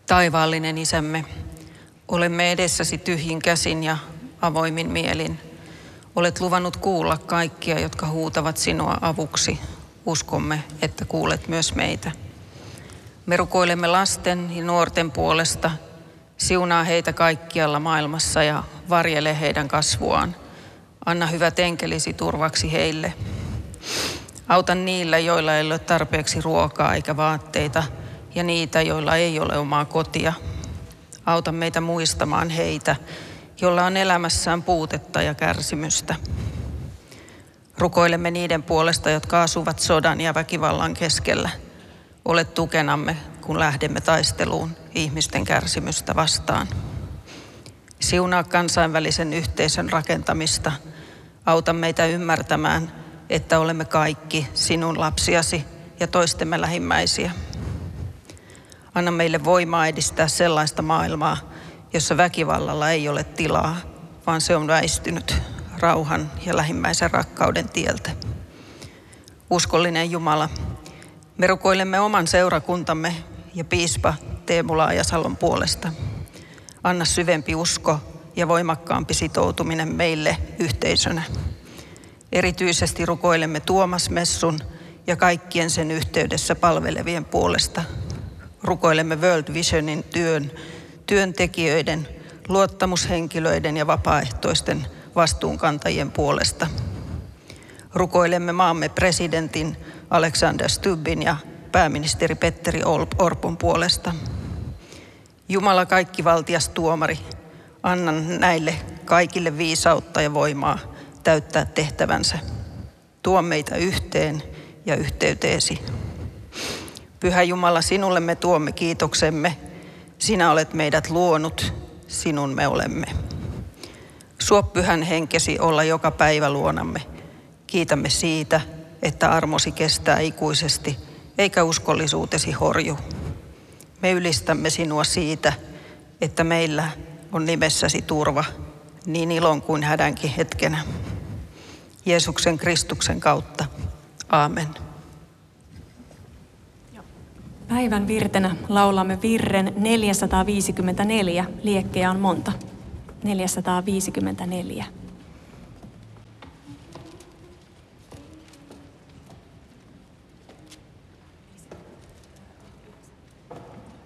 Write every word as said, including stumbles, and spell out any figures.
Taivaallinen Isämme, olemme edessäsi tyhjin käsin ja avoimin mielin. Olet luvannut kuulla kaikkia, jotka huutavat sinua avuksi. Uskomme, että kuulet myös meitä. Me rukoilemme lasten ja nuorten puolesta. Siunaa heitä kaikkialla maailmassa ja varjele heidän kasvuaan. Anna hyvät enkelisi turvaksi heille. Auta niillä, joilla ei ole tarpeeksi ruokaa eikä vaatteita, ja niitä, joilla ei ole omaa kotia. Auta meitä muistamaan heitä, joilla on elämässään puutetta ja kärsimystä. Rukoilemme niiden puolesta, jotka asuvat sodan ja väkivallan keskellä. Ole tukenamme, kun lähdemme taisteluun ihmisten kärsimystä vastaan. Siunaa kansainvälisen yhteisön rakentamista. Auta meitä ymmärtämään, että olemme kaikki sinun lapsiasi ja toistemme lähimmäisiä. Anna meille voimaa edistää sellaista maailmaa, jossa väkivallalla ei ole tilaa, vaan se on väistynyt rauhan ja lähimmäisen rakkauden tieltä. Uskollinen Jumala, me rukoilemme oman seurakuntamme ja piispa Teemu Laajasalon puolesta. Anna syvempi usko ja voimakkaampi sitoutuminen meille yhteisönä. Erityisesti rukoilemme Tuomas Messun ja kaikkien sen yhteydessä palvelevien puolesta. Rukoilemme World Visionin työn, työntekijöiden, luottamushenkilöiden ja vapaaehtoisten vastuunkantajien puolesta. Rukoilemme maamme presidentin Alexander Stubbin ja pääministeri Petteri Orpon puolesta. Jumala kaikkivaltias tuomari, anna näille kaikille viisautta ja voimaa täyttää tehtävänsä. Tuo meitä yhteen ja yhteyteesi. Pyhä Jumala, sinulle me tuomme kiitoksemme. Sinä olet meidät luonut, sinun me olemme. Suo pyhän henkesi olla joka päivä luonamme. Kiitämme siitä, että armosi kestää ikuisesti, eikä uskollisuutesi horju. Me ylistämme sinua siitä, että meillä on nimessäsi turva, niin ilon kuin hädänkin hetkenä. Jeesuksen Kristuksen kautta. Aamen. Päivän virtenä laulamme virren neljäsataaviisikymmentäneljä. Liekkejä on monta. neljäsataaviisikymmentäneljä.